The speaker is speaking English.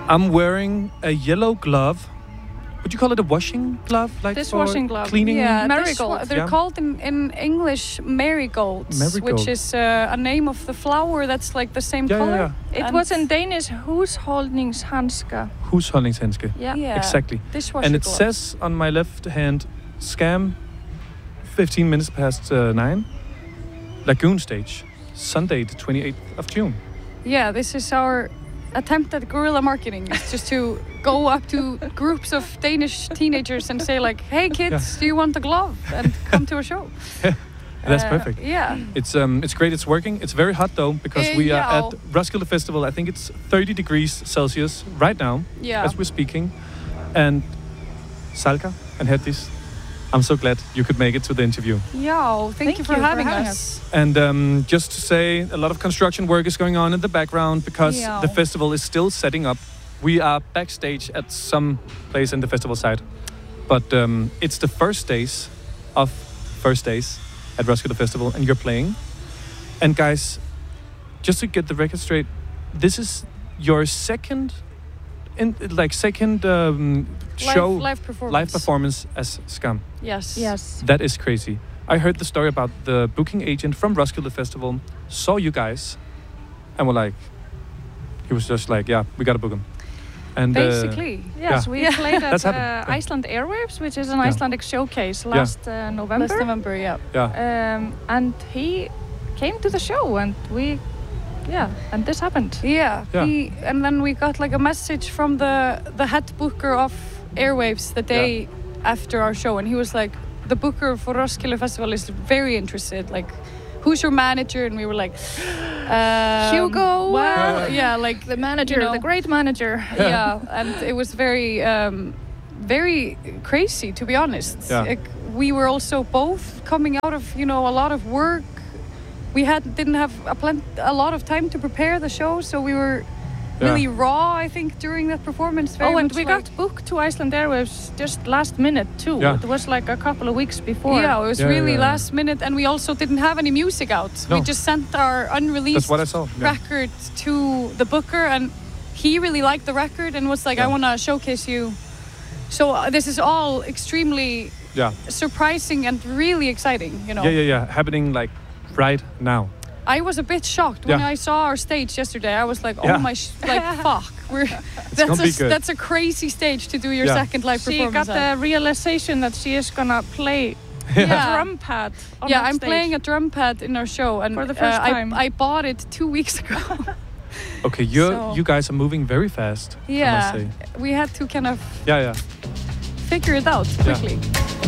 I'm wearing a yellow glove. Would you call it a washing glove? Like Dishwashing glove. Cleaning? Yeah, Marigold. They're called in English marigolds, which is a name of the flower that's like the same color. It was in Danish husholdningshandsker. Husholdningshandske. Yeah. Exactly. Dishwasher And it gloves. says on my left hand, Scam, 15 minutes past 9, Lagoon Stage, Sunday the 28th of June. Yeah, this is our attempt at guerrilla marketing. It's just to go up to groups of Danish teenagers and say like, "Hey kids, do you want a glove?" and come to a show. That's perfect. Yeah. It's great. It's working. It's very hot though because we are at Roskilde Festival. I think it's 30 degrees Celsius right now as we're speaking. And Salka and Hedis, I'm so glad you could make it to the interview. Yeah, thank you for having us. And just to say, a lot of construction work is going on in the background because the festival is still setting up. We are backstage at some place in the festival site. But it's the first days at Roskilde Festival, and you're playing. And guys, just to get the record straight, this is your second show, live performance as Scam. Yes. That is crazy. I heard the story about the booking agent from Roskilde Festival, saw you guys, and he was just like, yeah, we gotta book him. And basically, yes, we played at happened. Iceland Airwaves, which is an Icelandic showcase last November. Last November, and he came to the show, and and this happened. Yeah. And then we got like a message from the head booker of Airwaves the day after our show, and he was like, the booker for Roskilde Festival is very interested. Like, who's your manager? And we were like, Hugo. Well, like the manager, the great manager. Yeah, and it was very, very crazy, to be honest. Yeah. Like, we were also both coming out of, a lot of work. We didn't have a lot of time to prepare the show, so we were really raw, I think, during that performance. And we got booked to Iceland Airwaves just last minute too. Yeah. It was like a couple of weeks before. Yeah, it was really last minute, and we also didn't have any music out. No. We just sent our unreleased record to the booker, and he really liked the record and was like, I want to showcase you. So this is all extremely surprising and really exciting, happening like right now. I was a bit shocked when I saw our stage yesterday. I was like, "Oh my, fuck! That's a crazy stage to do your second live performance." She got the realization that she is gonna play a drum pad. On that I'm stage. playing a drum pad in our show, and for the first time. I bought it 2 weeks ago. Okay, you guys are moving very fast. I must say. We had to kind of figure it out quickly.